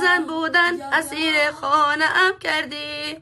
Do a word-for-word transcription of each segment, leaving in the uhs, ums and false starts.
زن بودن اسیر خانه‌ام کردی.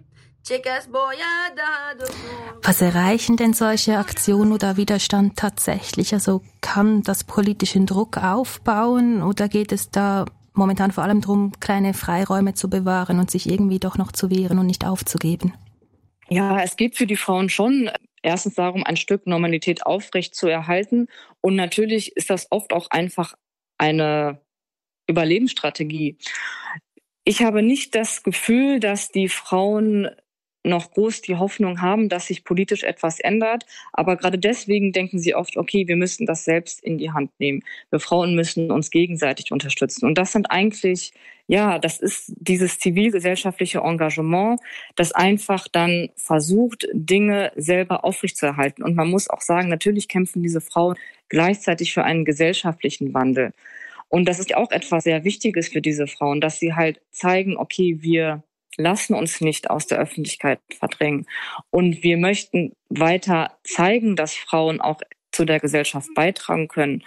Was erreichen denn solche Aktionen oder Widerstand tatsächlich? Also kann das politischen Druck aufbauen oder geht es da momentan vor allem darum, kleine Freiräume zu bewahren und sich irgendwie doch noch zu wehren und nicht aufzugeben? Ja, es geht für die Frauen schon erstens darum, ein Stück Normalität aufrecht zu erhalten. Und natürlich ist das oft auch einfach eine Überlebensstrategie. Ich habe nicht das Gefühl, dass die Frauen noch groß die Hoffnung haben, dass sich politisch etwas ändert. Aber gerade deswegen denken sie oft, okay, wir müssen das selbst in die Hand nehmen. Wir Frauen müssen uns gegenseitig unterstützen. Und das sind eigentlich, ja, das ist dieses zivilgesellschaftliche Engagement, das einfach dann versucht, Dinge selber aufrechtzuerhalten. Und man muss auch sagen, natürlich kämpfen diese Frauen gleichzeitig für einen gesellschaftlichen Wandel. Und das ist auch etwas sehr Wichtiges für diese Frauen, dass sie halt zeigen, okay, wir lassen uns nicht aus der Öffentlichkeit verdrängen. Und wir möchten weiter zeigen, dass Frauen auch zu der Gesellschaft beitragen können.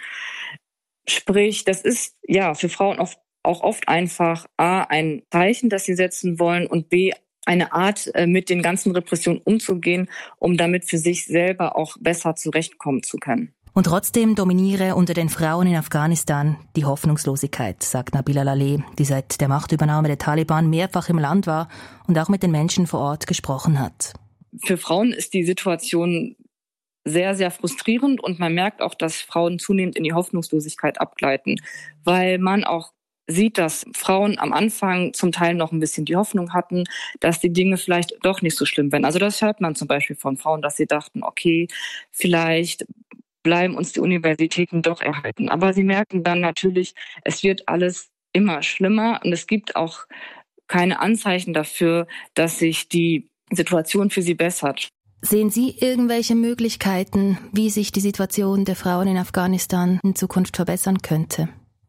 Sprich, das ist ja für Frauen oft, auch oft einfach A, ein Zeichen, das sie setzen wollen und B, eine Art, mit den ganzen Repressionen umzugehen, um damit für sich selber auch besser zurechtkommen zu können. Und trotzdem dominiere unter den Frauen in Afghanistan die Hoffnungslosigkeit, sagt Nabila Laleh, die seit der Machtübernahme der Taliban mehrfach im Land war und auch mit den Menschen vor Ort gesprochen hat. Für Frauen ist die Situation sehr, sehr frustrierend und man merkt auch, dass Frauen zunehmend in die Hoffnungslosigkeit abgleiten, weil man auch sieht, dass Frauen am Anfang zum Teil noch ein bisschen die Hoffnung hatten, dass die Dinge vielleicht doch nicht so schlimm werden. Also das hört man zum Beispiel von Frauen, dass sie dachten, okay, vielleicht bleiben uns die Universitäten doch erhalten. Aber sie merken dann natürlich, es wird alles immer schlimmer und es gibt auch keine Anzeichen dafür, dass sich die Situation für sie bessert. Sehen Sie irgendwelche Möglichkeiten, wie sich die Situation der Frauen in Afghanistan in Zukunft verbessern könnte?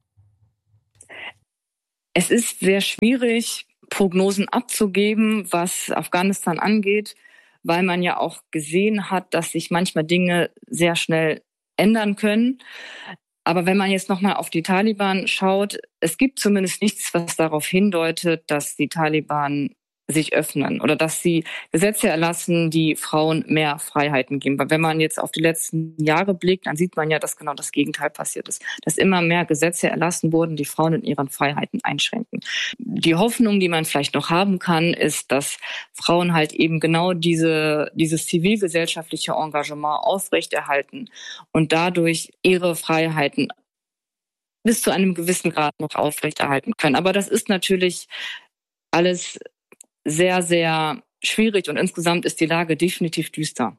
Es ist sehr schwierig, Prognosen abzugeben, was Afghanistan angeht, weil man ja auch gesehen hat, dass sich manchmal Dinge sehr schnell ändern können. Aber wenn man jetzt nochmal auf die Taliban schaut, es gibt zumindest nichts, was darauf hindeutet, dass die Taliban sich öffnen oder dass sie Gesetze erlassen, die Frauen mehr Freiheiten geben. Weil wenn man jetzt auf die letzten Jahre blickt, dann sieht man ja, dass genau das Gegenteil passiert ist. Dass immer mehr Gesetze erlassen wurden, die Frauen in ihren Freiheiten einschränken. Die Hoffnung, die man vielleicht noch haben kann, ist, dass Frauen halt eben genau diese, dieses zivilgesellschaftliche Engagement aufrechterhalten und dadurch ihre Freiheiten bis zu einem gewissen Grad noch aufrechterhalten können. Aber das ist natürlich alles sehr, sehr schwierig und insgesamt ist die Lage definitiv düster.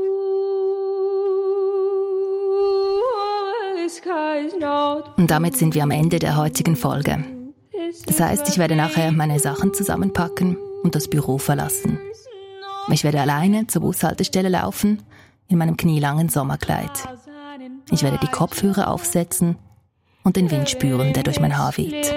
Und damit sind wir am Ende der heutigen Folge. Das heißt, ich werde nachher meine Sachen zusammenpacken und das Büro verlassen. Ich werde alleine zur Bushaltestelle laufen, in meinem knielangen Sommerkleid. Ich werde die Kopfhörer aufsetzen und den Wind spüren, der durch mein Haar weht.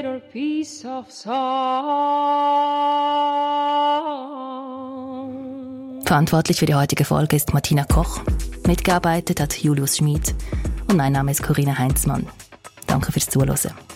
Verantwortlich für die heutige Folge ist Martina Koch. Mitgearbeitet hat Julius Schmid. Und mein Name ist Corinna Heinzmann. Danke fürs Zuhören.